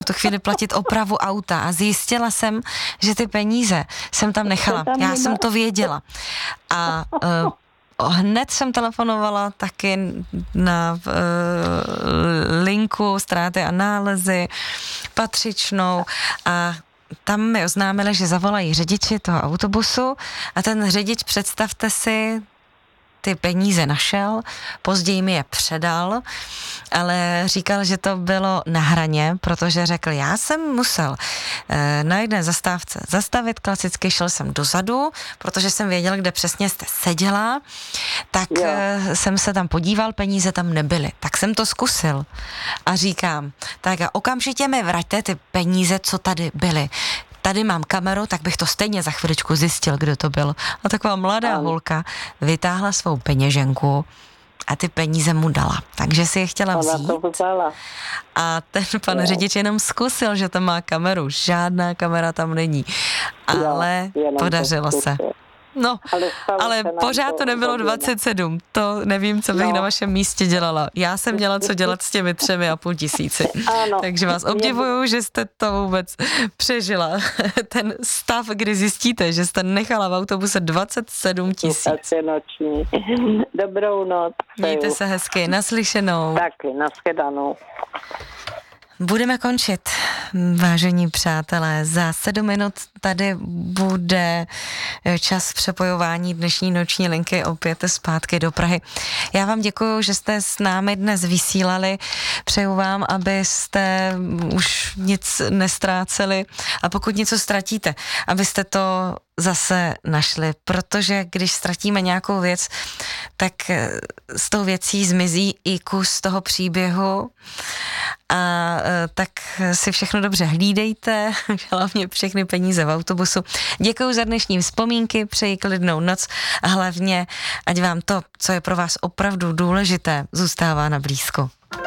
v tu chvíli platit opravu auta a zjistila jsem, že ty peníze jsem tam nechala. Já jsem to věděla. A hned jsem telefonovala taky na linku ztráty a nálezy patřičnou a tam mi oznámili, že zavolají řidiči toho autobusu a ten řidič, představte si, ty peníze našel, později mi je předal, ale říkal, že to bylo na hraně, protože řekl, já jsem musel na jedné zastávce zastavit, klasicky šel jsem dozadu, protože jsem věděl, kde přesně jste seděla, tak jsem se tam podíval, peníze tam nebyly, tak jsem to zkusil a říkám, tak a okamžitě mi vraťte ty peníze, co tady byly. Tady mám kameru, tak bych to stejně za chviličku zjistil, kdo to byl. A taková mladá holka vytáhla svou peněženku a ty peníze mu dala. Takže si je chtěla vzít. A ten pan řidič jenom zkusil, že tam má kameru. Žádná kamera tam není. Ale podařilo se. No, ale pořád to nebylo 27. To nevím, co bych na vašem místě dělala. Já jsem měla co dělat s těmi 3,5 tisíci. Takže vás obdivuju, že jste to vůbec přežila. Ten stav, kdy zjistíte, že jste nechala v autobuse 27 tisíc. Dobrou noc. Mějte se hezky. Naslyšenou. Taky, nashledanou. Budeme končit, vážení přátelé. Za 7 minut tady bude čas přepojování dnešní noční linky opět zpátky do Prahy. Já vám děkuju, že jste s námi dnes vysílali. Přeju vám, abyste už nic nestráceli a pokud něco ztratíte, abyste to zase našli, protože když ztratíme nějakou věc, tak s tou věcí zmizí i kus toho příběhu a tak si všechno dobře hlídejte, hlavně všechny peníze v autobusu. Děkuju za dnešní vzpomínky, přeji klidnou noc a hlavně, ať vám to, co je pro vás opravdu důležité, zůstává na blízku.